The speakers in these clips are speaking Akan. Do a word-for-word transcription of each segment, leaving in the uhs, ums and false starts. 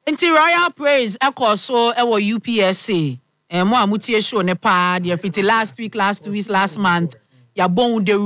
Inti Royal Praise echo so ewo U P S A. Eh mo amutie show ne pa the fifty last week, last two weeks, last month. Ya bon de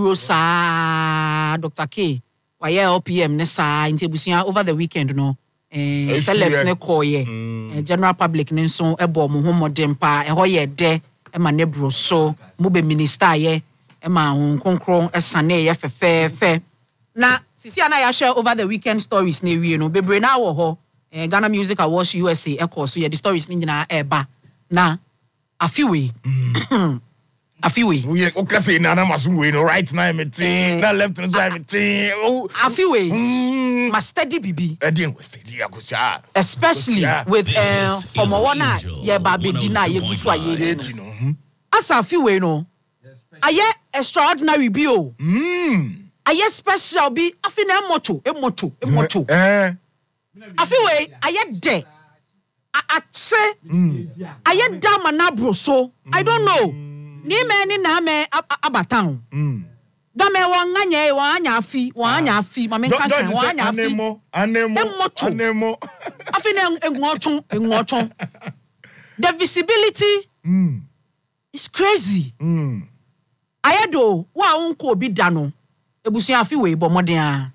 rosa Doctor K. Why L P M ne sa inti busia over the weekend no. Eh celebs ne call ye. Eh, general public ne so ebo mo homodem pa eho ye de e ma ne bro so mo be minister ye e ma hon konkron esane ye fefe fe. Na sisi ana ya share over the weekend stories ne wie no bebre na wo ho. Eh, Ghana Music Awards U S A echo so yeah the stories ni nyina eba na afiwe mm. afiwe we okay say na na masu we no right now me tin na left no drive me tin oh afiwe mm. ma steady bibi e dey steady akosia especially with eh omo wona ye ba be di na ye gusu aye no asa afiwe no aye extraordinary bi o mm aye special bi afi na emoto emoto emoto eh afiwe aye de ache aye da manabro so I don't know ni me ni na me abatan game won anya won anya afi won anya afi ma me kan kan won anya afi anemo anemo anemo afi na enguochon enguochon the visibility mm. is crazy mm. aye do wa wonko obi da no ebusun afiwe bo moden a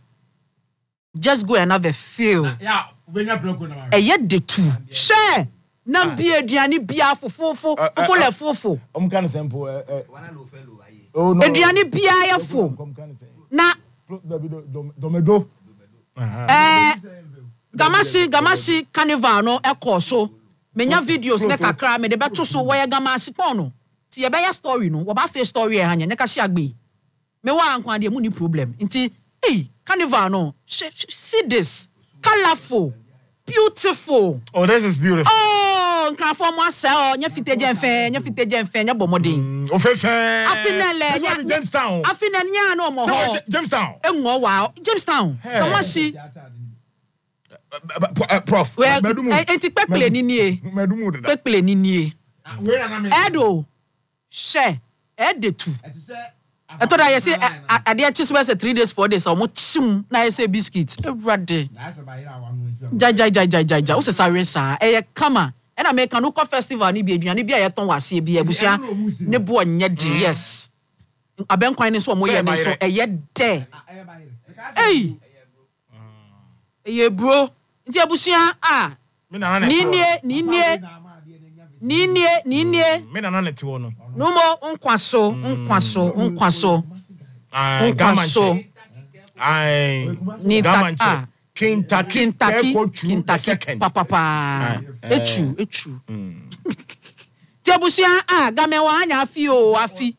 just go and have a feel. Yeah, when you broke na. Eh yet the two. Share. Nam bi aduane bia fofofo, fofo le fofo. Om kan sempo eh wana no fellow aye. Oh no. Aduane bia ya fo. Na domedo. Eh Gamashi Gamashi carnival no ekọ so. Menya videos ne kakra me de beto so wo ya Gamashi pon no. Ti ye be ya story no, wo ba face story e hanya ne ka hye agbe. Me wa ankwa de mu ni problem. Nti hey Carnival no. See this. Colorful. Beautiful. Oh, this is beautiful. Oh, nkrafo mo ase o, nya fiteje enfe, nya fiteje enfe, nya bomodin. O fefe. Afinele nya Jamestown. Afinele nya no mo ho. Jamestown. Enwo wa, Jamestown. Kamashi. Prof. Medumu. Enti pekple ni nie. Medumu da. Pekple ni nie. Edo. She. Edetu. I thought I say I did just was three days, four days, or more chim, na I say biscuits. Every Jai jai jai jai jai jai. What's a sorry, sir? Eh, come on. And I make a local festival, ni baby, and be a ton was see be a busia, ne boy, yes. I been quite so more, so a yet day. Hey, eh, bro, it's a busia, ah, Ninie, Ninie. Ninie, Ninie. Me na na to no. No more unkwaso, unkwaso, unkwaso. Ah, gamanche. Ai, gamanche. Kentucky, Kentucky, papa pa. Echu, echu. Tebusia ah, game wa anya afi o, afi.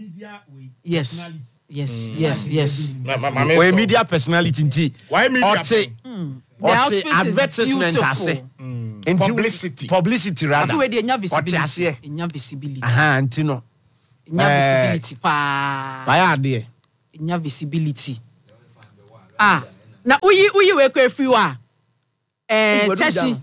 Yes. Yes, yes, yes. We media personality nti. Why media? The outfit is beautiful. In publicity. Publicity rather. Afi we dey nya visibility. Nya visibility. Aha, nti no. Nya visibility pa. Ba ya de. Nya visibility. Ah, na uyi uyi we kwa free wa. Eh, Teshi.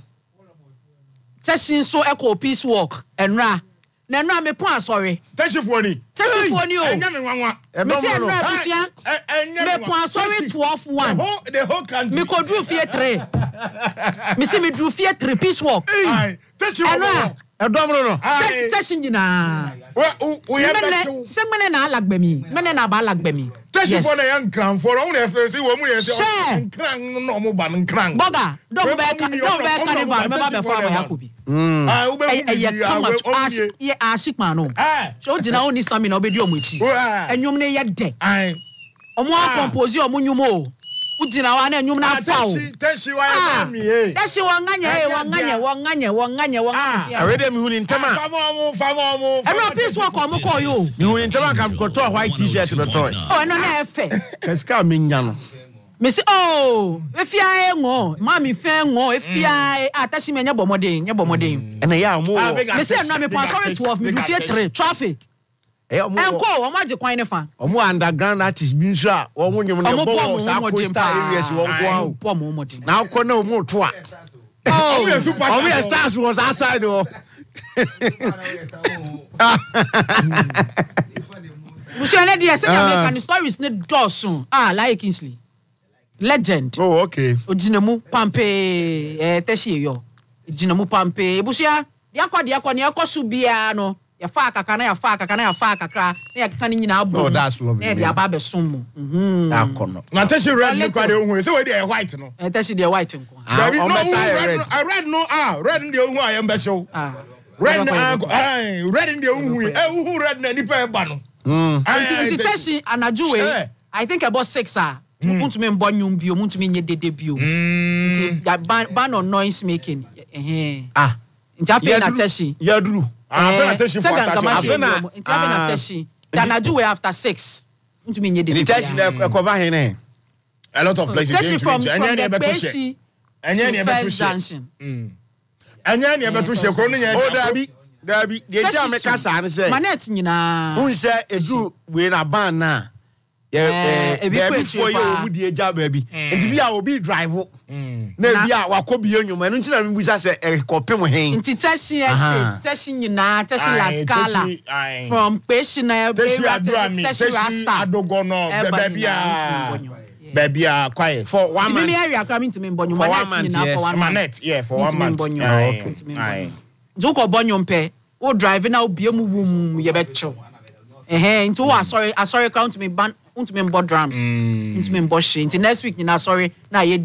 Teshi so echo peace walk enra. Na enra me pon asori. Teshi fuoni. Teshi fuoni o. Enya me nwanwa. Me say enra busia. Me pon asori twelve one. The whole the whole country. Me ko drew fear three. Me see me drew fear three peace walk. Teshi fuoni. Edom no no. Teshi nyina. We we have me se mene na alagbemi. Mene na ba alagbemi. Teshi fuoni yan kran for on e say wo mu ye say kran no mo ba kran. Boga, don't be don't be carnival me ba be for Yakobi. Ah, we be come much ash ye ashik man no. So jina oni stamina obedi omochi. Enwom ne ye de. Ai. Omo compose omo nwum o. Ujina wa na enwum na fa o. Teshi wa ya mi eh. Teshi wa nganye wa nganye wa nganye wa nganye wa nganye. Arede mi huni ntama. Famo omo famo omo. Every piece work omo call you. Mi huni ntama kam ko to white t-shirt be to. Oh no na efe. Keska mi nya no. Me say oh, efia enwo, mami fe enwo, efia atashi me nya bomoden, nya bomoden. Ena ya mo. Me say na me pon sorry twelve, me do fear three traffic. Eh omo. Enko, omo age kwan ne fa. Omo underground artist bi nso a omo nyem ne bo sa coastal areas won ko awo. Po mo modin. Na ko na omo to a. Oh, omo ya stars was outside o. We should let the say American stories ne dosun. Ah, like Kingsley. Legend. Oh, okay. Ojinemu pampe eh Teshi yo. Jina mu pampe. Ebusia, dia kwa dia kwa ne ekosu bia no. Ya fa kakra na ya fa kakra na ya fa kakra. Na ya kakra ni nyina abo. Oh, that's lovely. Na dia ba be som. Mhm. Akono. Na tashi red ni kwa de ohun. Say we dey white no. Eh tashi dey white nko. Dabi no red. Red no ah red ndi ohun ayem be show. Ah. Red na ah red ndi ohun. Eh ohun red na nipa e ba no. Mm. Nti tashi anajuwe. I think about six ah. Muntumi mbɔ nyum bio, muntumi nye dede bio. Nti ban ban on noise making. Eh. Ah. Nti afi na tashi. Yaduru. Ah, afi na tashi for start. Afi na nti afi na tashi. Anajuwe after six. Muntumi nye dede. Ni tashi na ekova hene. A lot of places tashi from from the the Beshi. Anya ne First junction. Mm. Anya ne beto she kro no nya. Oh dabi. Dabi. De ja me kasa ne say. Manet nyina. Hun say edu we na ban na. Eh eh ebi for you omu die ja ba bi. Enti bia obi drive. Na bia wakobi enyum eno nti na me busa say e kopem hen. Nti tashi estate, tashi nyina, tashi La Scala. From Beshi na tashi Rasta. Adogono bebia. Bebia quiet. For one month. Me area kra me ntimi mbonyo manet nyina for one month. Manet, yeah, for one month. Okay. Joko bonyo mpe. O drive na obie mu wum ye becho. Eh nti o sorry, sorry count me ban ntimi mbo drums. Ntimi mbo she. Nti next week nyina sorry na ye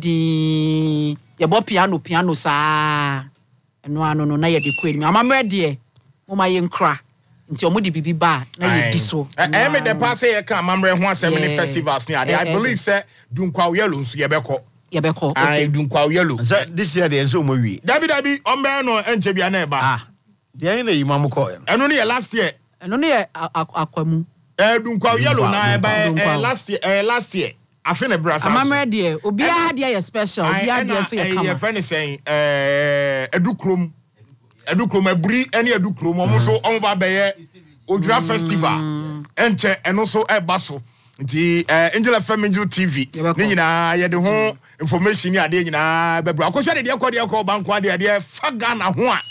di ye bo piano piano sa. Eno ano no na ye de kwani. Amamre de mo ma ye nkra. Nti omo di bibi ba na ye di so. Eh me de pass ye kan amamre ho asem ni festivals ni ade. I believe say Dunkwa Yellow nso ye beko. Ye beko. I Dunkwa Yellow. So this year dey nso mo wi. Dabi dabi ombe no enche bia na e ba. Ah. Dey na yi mamu ko. Eno ne ye last year. Eno ne ye akwamu. Eh Dunkwa Yellow na e ba last year eh last year. Afi na brasa. Amamre de obi a de ye special. Obi a de so ye kama. Ye friend saying eh Edukrom. Edukrom abri ene Edukrom omo so omo ba be ye Odra Festival. Enche eno so e ba so. Nti eh Angel F M Angel T V. Ni nyina ye de ho information ni ade nyina bebra. Akosha de de akọ de akọ banko ade ade fa Ghana ho a.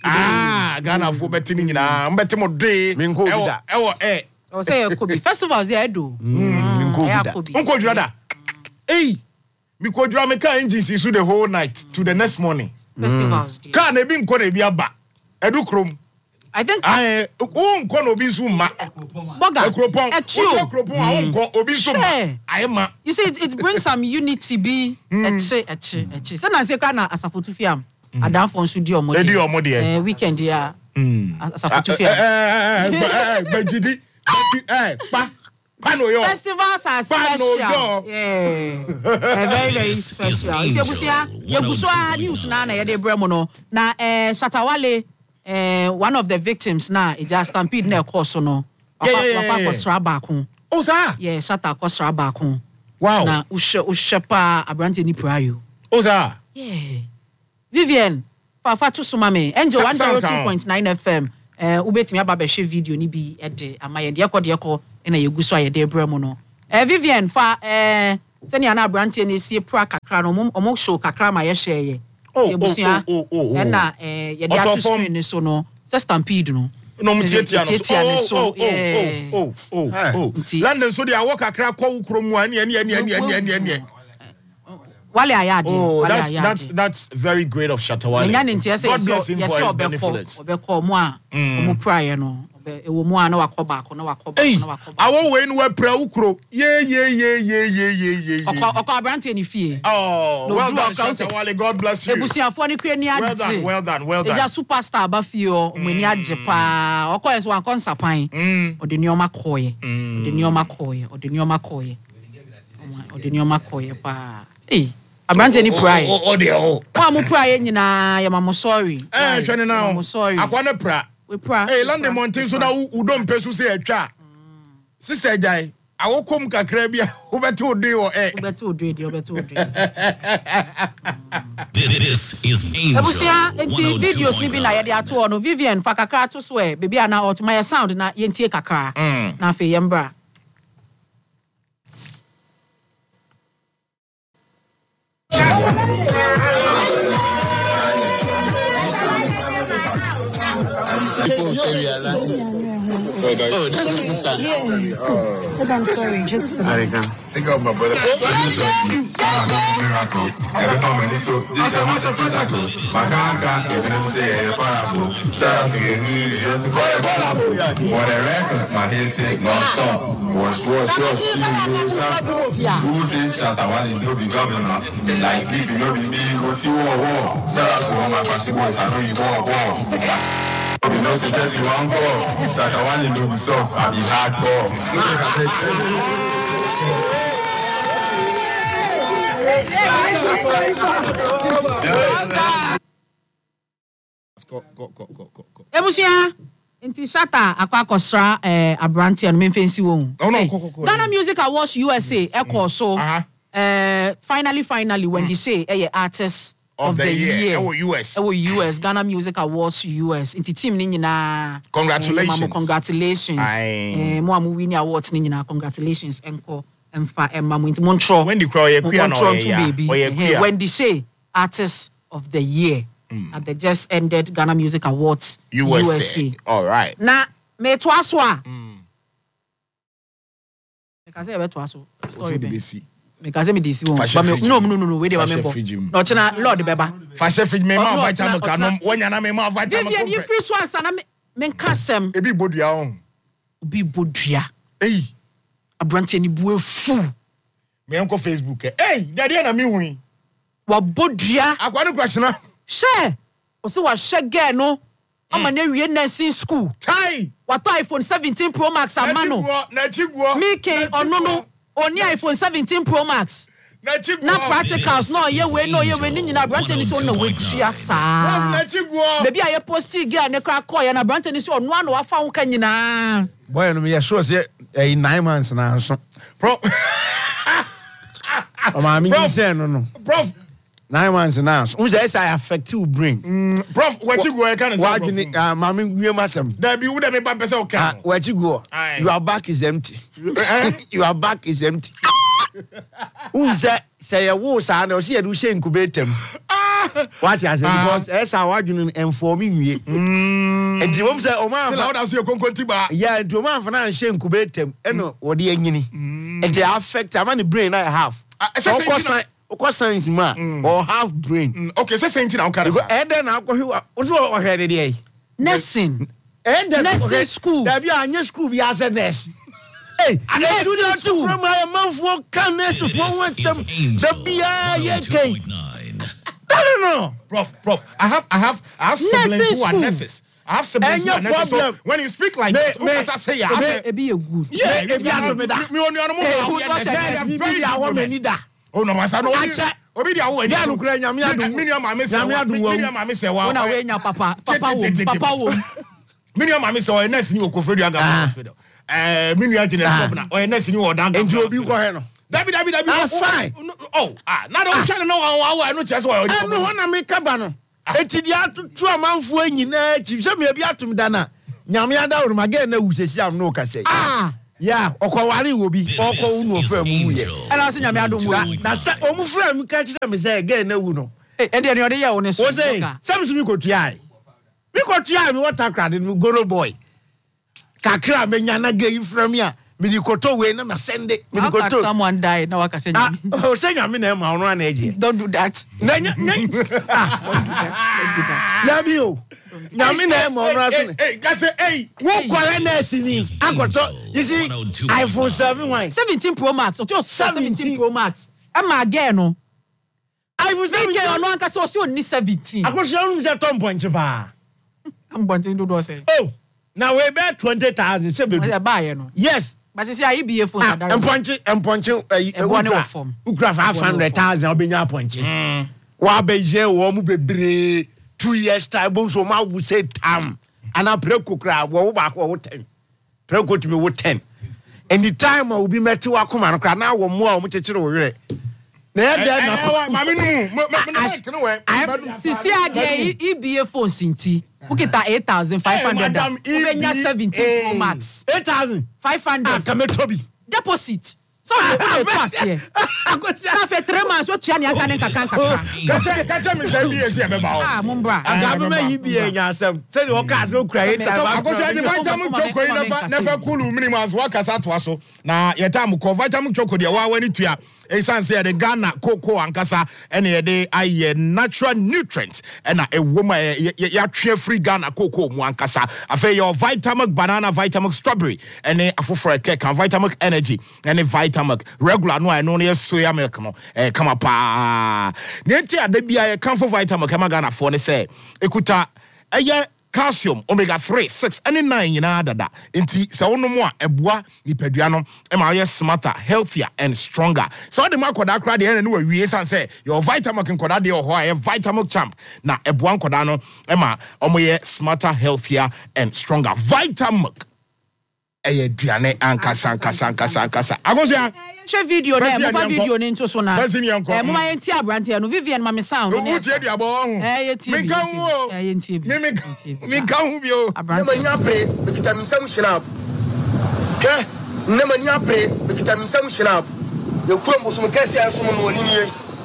Ah, Ghana fo beti ni nyina mbeti mo de. Ewo ewo eh. O say Kobi festivals there do. Mm, Kobi. Unko dra da. Eh. Mi ko dra me ka engines so the whole night to the next morning. Festivals. Ka na bi nko na bi aba. Edukrom. I think I unko no bi so ma. Boga. Ekropon. Ekropon a unko obi so ma. Ayema. You see it, it brings some unity be eche eche eche. Say na say kwa na asafotu fiam. Adanfo nso di omo de. Di omo de. Eh weekend ya. Asafotu fiam. Eh eh gbajidi. Eh pa. Festivals are special. Yeah. Very very special. Itebusia yebuso news na na ye de bremo no. Na eh Shatawale eh one of the victims na e just stampede na course no. Papa kosra baako. Oh sir. Yeah, Shata kosra baako. Wow. Na ushe ushepa abrante ni prayo. Oh sir. Yeah. Vivian, Papa to sumame. Angel one oh two point nine F M. Eh ubetimi aba be hwe video ni bi e de amaye de ekọ de ekọ na yegu so aye de bremo no. Eh Vivian fa eh seni ana abrante na sie pra kakra no omo show kakra ma ye share ye. Oh oh oh. Na eh ye de art screen ni so no. Se stampede no. No mtiatia no so. Oh oh oh oh. London so dia wo kakra kwa ukro mu ani ani ani ani ani ani. Wale ayade. Oh, that's that's that's very great of Shatawale. God bless him for his benevolence. Obeko mo a omo prayer no. Ewo mu a na wakoba ako na wakoba na wakoba. Awo we nu pra ukro. Ye ye ye ye ye ye ye. Okọ okọ abrante ni fie. Oh, well done Shatawale. God bless you. Ebusiafo ni kwe ni age. Well done, well done, well done. Eja superstar ba fie o, omani age pa. Okọ yeso wan kon sapan. Ode ni oma koye. Ode ni oma koye. Ode ni oma koye. Ode ni oma koye pa. Eh, abrante ni pray. Oh, de oh. Wa mu pray nyina ya mamo sorry. Eh, hwene na. Mamo sorry. Akwa na pra. We pray. Eh, London Mountain so na udom pesu se atwa. Sister Jai, awokom kakra bia, obete odwe o eh. Obete odwe di, obete odwe. This is Angel. Ebusia, enti videos ni bi na ye de ato no Vivian fa kakra to so e, baby ana otoma sound na ye ntie kakra. Na afi ye mbra. People say we are lying. Oh, that's my sister. Yeah. Oh, I'm sorry. Just Think of my brother. Miracle. Every time I so this is much spectacle. My God, if you say a parable, shout out to you, just for a parable. For the records, my head stick non stop. Wash, wash, wash, who's in Shatawan, you be governor. Like this, you know, be me, what's you war, war. Shout out to all my passing boys, I know you war, war. You know, so just you one ball. Shatawan, you know, be soft, I be hardcore. Go, go, go, go, go, go. Ebusia, inti shata akwa kosra eh abrantia no memfensi won. Oh no, go, go, go. Ghana Music Awards U S A echo so. Uh-huh. Uh finally finally when they say eh artist of, of the, the year. year. Oh U S. Oh U S Ghana Music Awards U S. Inti team ni nyina. Congratulations. Eh, congratulations. Eh mo amu win awards ni nyina congratulations enko emfa emma mo inti montro. When the crowd ye queer no yeah. When they say artist of the year. Mm. At the just ended Ghana Music Awards U S A. U S A. All right. Na me to aswa. Mm. Me ka say be to aso. Story be. Me ka say me disi won. No no no no we dey member. No chena Lord beba. Fashion fridge me ma vitamin ka no wonya na me ma vitamin. Vivian you free so ansa na me me kasem. E bi bodua on. Obi bodua. Ei. Abrante ni bu fu. Me enko Facebook. Ei, daddy na me hu. Wa bodua. Akwa no question. Share. Osi wa share no. Ama na wie nursing school. Tai. What iPhone seventeen Pro Max amano. Na chiguo. Me ke ono no. Oni iPhone seventeen Pro Max. Na chiguo. Na practicals no ye we no ye we ni nyina branch ni so no we tua sa. Na chiguo. Baby aye posti girl ne kra call ye na branch ni so ono ano afa ho ka nyina. Boy no me sure say eh nine months na so. Prof. O ma mi say no no. Prof. Nine months now. Who's that? I affect you brain. Mm, prof, where you go? I can't say. Why do you? Uh, mommy, you must have. There be would have been bad person. Okay. Where you go? Your back is empty. Your back is empty. Who's that? Say a war, son, or see a douche incubate them. What I say because that's how I do informing you. And the woman say, "Oh man, how does your concontiba?" Yeah, and the man for now shame incubate them. And no, what the engine? And they affect. I'm on the brain I have. So of course I. Okwa science ma mm. or half brain. Mm. Okay, say something now can say. E dey na akwa what's what head dey? Nursing. E dey nursing school. There be anya school be as a nurse. Hey, and I do that to from my mouth for can nurse for one them. The B I ye I don't know. Prof, prof, I have I have I have siblings who are nurses. I have siblings who are nurses. So when you speak like this, who can say yeah? E be good. Yeah, e be ado me da. Me oni ono mo. Very I me da. Oh no, masa no. Obi dia wo. Dia no kura nyame adu. Miniam ma me se. Miniam ma me se wa. Una we nya papa. Papa wo. Papa wo. Miniam ma me se o nurse ni Okofedu Aga hospital. Eh, miniam jine governor. O nurse ni Odan. Enti obi ko he no. Dabi dabi dabi. Ah fine. Oh, ah, na do twa no wa wa no chese wa. Ah no na me kaba no. Enti dia tu amanfo anyina chi se me bi atum da na. Nyame ada wo ma ge na wusesi am no ka sei. Ah. Yeah, okowari wo bi oko unu ofra mu ye. Ela se nyame adom wo. Na sa omu fra mu ka kire me say ge na wu no. Eh, e de ne ode ye wo ne so. Wo say, some su mi ko tua. Mi ko tua mi water crowd mi goro boy. Kakra me nya na ge fra mi a, mi di koto we na ma sende. Mi di koto. Someone died na waka se nyame. Oh, say nyame na ma ono na eje. Don't do that. Na nya. Ah, don't do that. Don't do that. Love you. Nyame na mo no aso. Hey, guys say hey, wo kware na asini. Akoto. You see iPhone seven one. seventeen Pro Max. O ti seventeen Pro Max. E ma again no. iPhone seven ke ono anka se o se oni seventeen. Akoso onu se tom ponche ba. Am bonche do do say. Oh. Now we bet twenty thousand se be. We buy e no. Yes. But say I be a phone that. Em ponche, em ponche e one form. Ukra five hundred thousand obenya ponche. Wa be je wo mu bebre. Two years time, bon so ma will say tam. And I pray kukra, wo back wo ten. Pray go to me wo ten. And the time I will be met to akuma no kra na wo mo a mo chechire wo were. Na e dey na mami no. No way. Sisi ade e be a phone sinti. Ukita eight thousand five hundred. Ubenya seventeen Pro Max. eight thousand five hundred. Ah, kame tobi. Deposit So you pass here. After three months, what Chani can kakaka. Catch me say B S C be ba. Ah, mumbra. Agaba yi bi enyasem. Say the workers no cry time. Akosia the vitamin choco never never cool minimum as work as atwa so. Na ye time ko vitamin choco de wa wani tua. Esan say the Ghana cocoa ankasa ene de aye natural nutrients and a woman ya twe free Ghana cocoa mu ankasa. Afa your Vitamilk banana, Vitamilk strawberry ene afoforo cake and Vitamilk energy ene Vitamilk regular no I know ne soya milk no eh kama pa. Nenti ade bia ye kan for Vitamilk kama Ghana for ne say ekuta eye calcium omega three, six and nine nyina dada enti se wono mo a eboa nipadua no e ma ye smarter, healthier and stronger. So the makoda kra de ene no awie san say your Vitamilk nkoda de ho a Vitamilk champ na eboa nkoda no e ma omo ye smarter, healthier and stronger. Vitamilk eye duane ankasa ankasa ankasa ankasa agosia share video na mo fa video ni nto so na eh mo ma yenti abrante no Vivian ma me sound no mo tie duabo ho eh yenti me kan wo eh yenti bi me me kan wo bio na manya pre me kita mi sam shinap he na manya pre me kita mi sam shinap ye kuro mbo so me kase aso mo no ni ye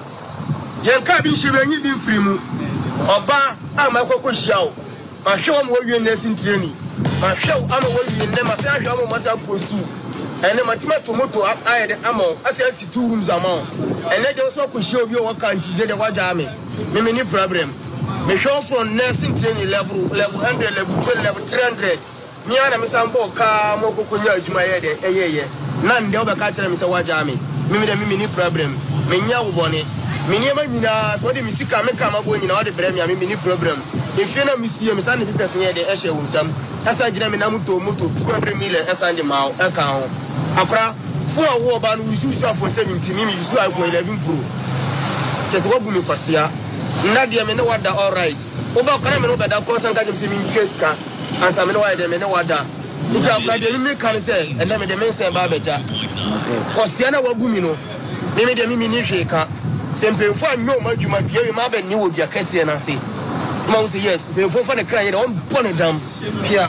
ye nka bi hye banyi bi mfiri mu oba ama kokko hia o ma hwe o mo wie na sintie ni ma hwe o ama wo wie na ma sa hwe o mo ma sa postu ene matima tomato ayede amo ase ati two rooms amount ene je so ko hye obi o kanti je de waja me me me ni problem me show from nursing training level level one hundred level two level three hundred mi ana me sambo ka mo ko konya adwuma ye de eyeye na nde o be ka kire me se waja me me me de me ni problem me nya wo bone me ni ma nyina so de mi sika me ka ma bo nyina o de brem ya me ni problem if you na me see me san ni person ye de e hye wonsam asa gina me na moto moto two hundred million asa de ma e ka ho akra fo wo ba no use use iPhone seventeen me use iPhone eleven Pro just go gumi kwasia na de me ne wada all right o ba kra me no beda ko san ka jim me trace ka ansa me no wada me ne wada nti akra de me kan say and me de me say ba beja kwasia na wagumi no me me de me ni hwe ka sempe fo anyo ma dwuma bia ma ba ni wo bia kase na se ma wo say yes me fo fo ne kra ye de on bone dam pia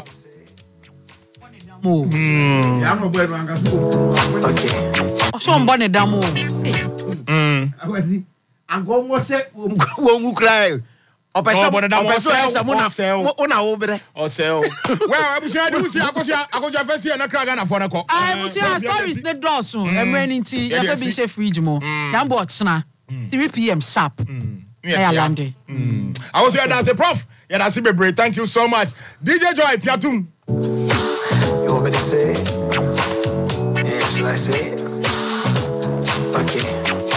mo Ya no bueno anga so. okay o so mbo ne dam o mm Akwasi. Ango mo se wo ngu cry. Opesa opesa mo na mo na wo bre. o say o well abusia de usi akosia akosia fesi na kra Ghana for na ko ai mo say stories ne dosun emre ni nti ya fe bi she fridge mo ya mbo otsena three p m sharp ya lande I was here that's a prof yeah that's be thank you so much D J Joy Piatum. You want me to say it? Yeah, should I say it? Okay.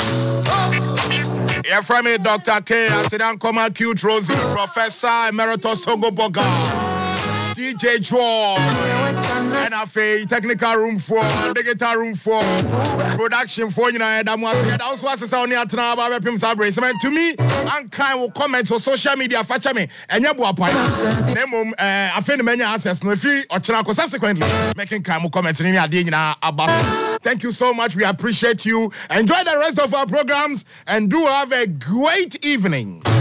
Yeah, from me, Doctor K. I said, I'm coming cute Rosie, Professor Emeritus Togo Boga, D J George, and I say technical room for, digital room for, production for, you know, and I'm saying, that was what's the sound here tonight about Pim Sabre. So, to me, I'm kind of comment on social media, fetch me, and your boy, name, I find many access, no fee or channel subsequently making kind of comments in your about. Thank you so much. We appreciate you. Enjoy the rest of our programs and do have a great evening.